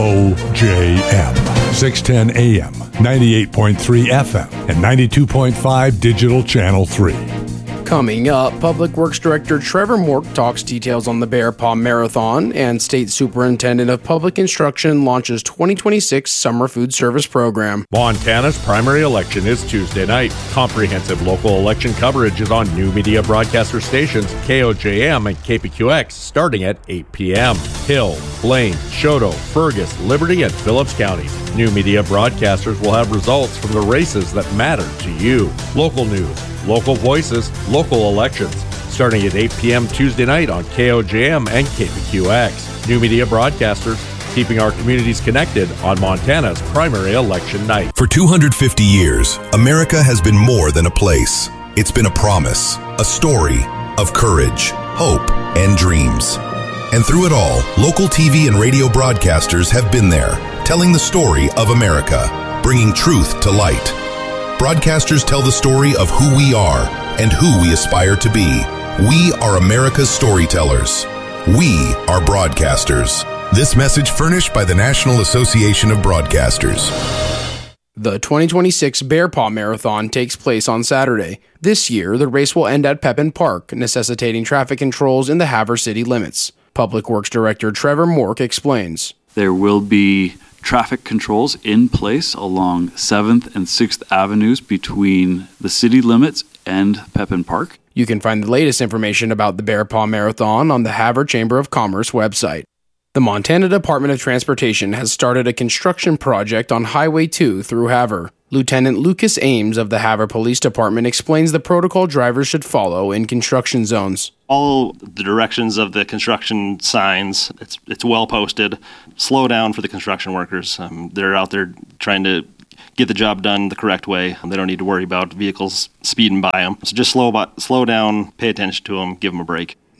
OJM, 610 AM, 98.3 FM, and 92.5 Digital Channel 3. Coming up, Public Works Director Trevor Mork talks details on the Bear Paw Marathon, and State Superintendent of Public Instruction launches 2026 Summer Food Service Program. Montana's primary election is Tuesday night. Comprehensive local election coverage is on new media broadcaster stations KOJM and KPQX starting at 8 p.m. Hill, Blaine, Choteau, Fergus, Liberty, and Phillips County. New media broadcasters will have results from the races that matter to you. Local news, local voices, local elections, starting at 8 p.m. Tuesday night on KOJM and KPQX. New media broadcasters, keeping our communities connected on Montana's primary election night. For 250 years, America has been more than a place. It's been a promise, a story of courage, hope, and dreams. And through it all, local TV and radio broadcasters have been there, telling the story of America, bringing truth to light. Broadcasters tell the story of who we are and who we aspire to be. We are America's storytellers. We are broadcasters. This message furnished by the National Association of Broadcasters. The 2026 Bear Paw Marathon takes place on Saturday. This year, the race will end at Pepin Park, necessitating traffic controls in the Havre city limits. Public Works Director Trevor Mork explains. There will be traffic controls in place along 7th and 6th Avenues between the city limits and Pepin Park. You can find the latest information about the Bear Paw Marathon on the Havre Chamber of Commerce website. The Montana Department of Transportation has started a construction project on Highway 2 through Havre. Lieutenant Lucas Ames of the Havre Police Department explains the protocol drivers should follow in construction zones. All the directions of the construction signs, it's well posted. Slow down for the construction workers. They're out there trying to get the job done the correct way. They don't need to worry about vehicles speeding by them. So just slow down, pay attention to them, give them a break.